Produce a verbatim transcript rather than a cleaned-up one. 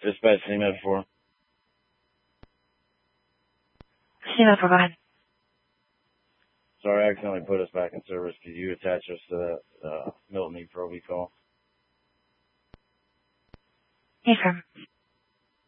Dispatch C M E D four. C M E D four, go ahead. Sorry, I accidentally put us back in service. Could you attach us to that uh, Milton E. Proby call? Yes, sir.